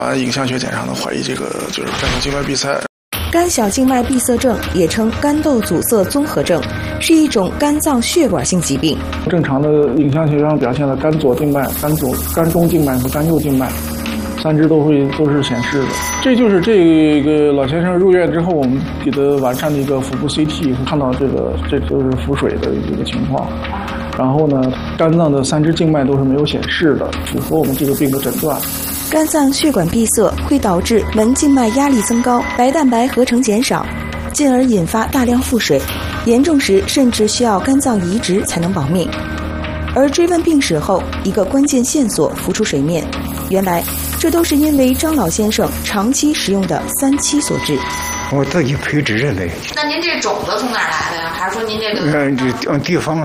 影像学检查呢，怀疑这个就是肝小静脉闭塞。 肝小静脉闭塞症也称肝窦阻塞综合症，是一种肝脏血管性疾病。 正常的影像学上表现了肝左静脉、肝中静脉和肝右静脉，3支都是显示的。这就是这个老先生入院之后，我们给他完善的一个腹部 CT， 看到这就是腹水的一个情况。然后呢，肝脏的3支静脉都是没有显示的，符合我们这个病的诊断。 肝脏血管闭塞会导致门静脉压力增高，白蛋白合成减少，进而引发大量腹水，严重时甚至需要肝脏移植才能保命。而追问病史后，一个关键线索浮出水面，原来这都是因为张老先生长期食用的3七所致。 我自己培植的。 那您这种子从哪儿来的呀？还是说您这个？ 地方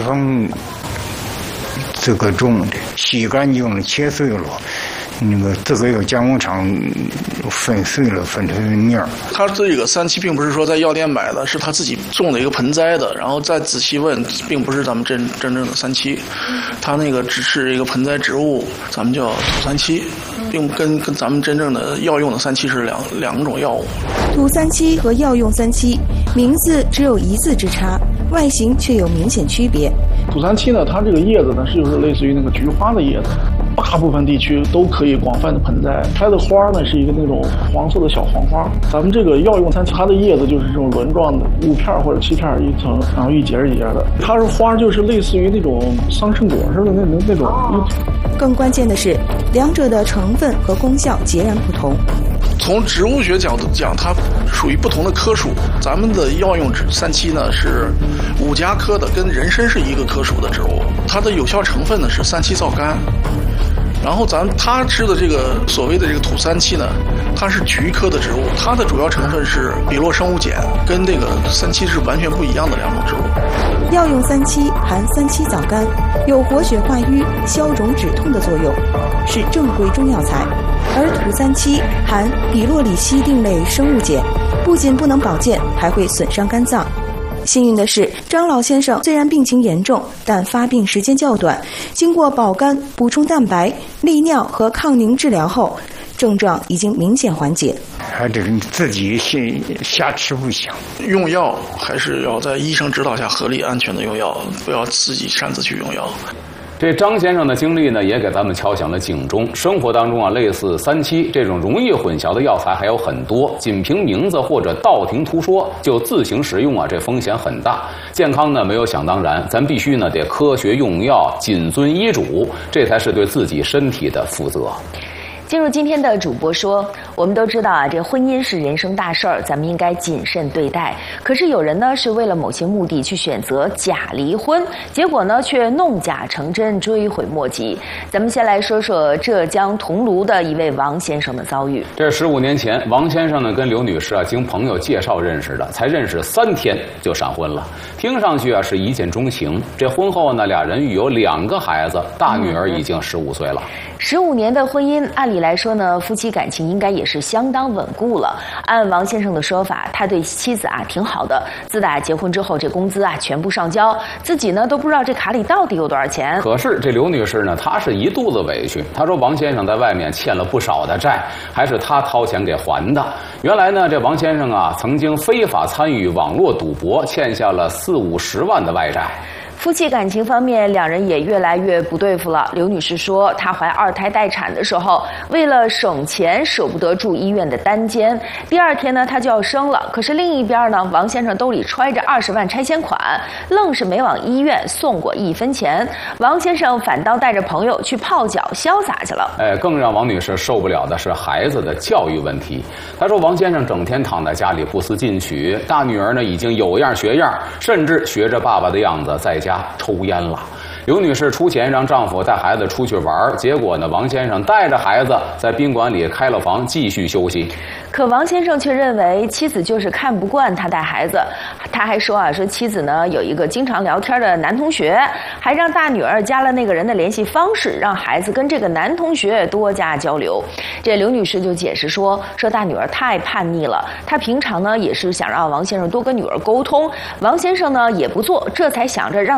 这个种的，洗干净了，切碎了。那个这个要加工厂粉碎了，粉成面儿。 他这个3七并不是说在药店买的，是他自己种的一个盆栽的，然后再仔细问，并不是咱们真正的3七，他那个只是一个盆栽植物，咱们叫土3七，并跟咱们真正的药用的3七是两种药物。 土3七和药用3七名字只有1字之差，外形却有明显区别。 土3七呢，它这个叶子呢是就是类似于那个菊花的叶子，大部分地区都可以广泛的盆栽，开的花呢是一个那种黄色的小黄花。咱们这个药用3七，它的叶子就是这种轮状的，5片或者7片一层，然后一节一节的。它是花就是类似于那种桑葚果似的那种。 更关键的是，两者的成分和功效截然不同。 从植物学角度讲，它属于不同的科属。咱们的药用3七呢是五加科的，跟人参是一个科属的植物。它的有效成分呢是3七皂苷。然后他吃的这个所谓的这个土3七呢，它是菊科的植物，它的主要成分是比洛生物碱，跟这个3七是完全不一样的2种植物。 药用3七含3七皂苷，有活血化瘀、消肿止痛的作用，是正规中药材。而土3七含比洛里烯定类生物碱，不仅不能保健，还会损伤肝脏。幸运的是，张老先生虽然病情严重，但发病时间较短，经过保肝、补充蛋白、利尿和抗凝治疗后，症状已经明显缓解。 还得自己瞎吃不行， 用药还是要在医生指导下合理安全的用药，不要自己擅自去用药。 这张先生的经历呢，也给咱们敲响了警钟。生活当中啊，类似3七这种容易混淆的药材还有很多，仅凭名字或者道听途说就自行食用啊，这风险很大。健康呢没有想当然，咱必须呢得科学用药，谨遵医嘱，这才是对自己身体的负责。 进入今天的主播说，我们都知道啊，这婚姻是人生大事儿，咱们应该谨慎对待。可是有人呢是为了某些目的去选择假离婚，结果呢却弄假成真，追悔莫及。咱们先来说说浙江桐庐的一位王先生的遭遇。 这15年前，王先生呢跟刘女士啊经朋友介绍认识的，才认识3天就闪婚了。听上去啊是一见钟情，这婚后呢俩人育有2个孩子，大女儿已经15岁了。 15年的婚姻，按理来说呢，夫妻感情应该也是相当稳固了。按王先生的说法，他对妻子啊挺好的，自打结婚之后，这工资啊全部上交，自己呢都不知道这卡里到底有多少钱。 可是这刘女士呢，她是一肚子委屈。她说王先生在外面欠了不少的债，还是他掏钱给还的。原来呢，这王先生啊曾经非法参与网络赌博，欠下了40-50万的外债。 夫妻感情方面，两人也越来越不对付了。刘女士说，她怀2胎待产的时候，为了省钱，舍不得住医院的单间。第2天呢，她就要生了。可是另一边呢，王先生兜里揣着20万拆迁款，愣是没往医院送过1分钱。王先生反倒带着朋友去泡脚潇洒去了。 更让王女士受不了的是孩子的教育问题。她说，王先生整天躺在家里不思进取，大女儿呢已经有样学样，甚至学着爸爸的样子在家抽烟了。刘女士出钱让丈夫带孩子出去玩，结果呢，王先生带着孩子在宾馆里开了房继续休息。 可王先生却认为妻子就是看不惯他带孩子。他还说说妻子呢有一个经常聊天的男同学，还让大女儿加了那个人的联系方式，让孩子跟这个男同学多加交流。这刘女士就解释说大女儿太叛逆了，她平常呢也是想让王先生多跟女儿沟通，王先生呢也不做，这才想着让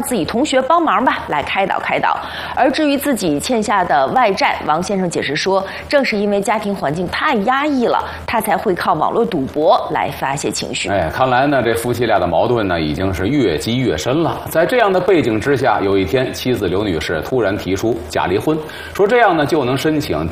自己同学帮忙吧，来开导开导。而至于自己欠下的外债，王先生解释说，正是因为家庭环境太压抑了，他才会靠网络赌博来发泄情绪。 看来呢，这夫妻俩的矛盾呢，已经是越积越深了。在这样的背景之下，有一天，妻子刘女士突然提出假离婚，说这样呢就能申请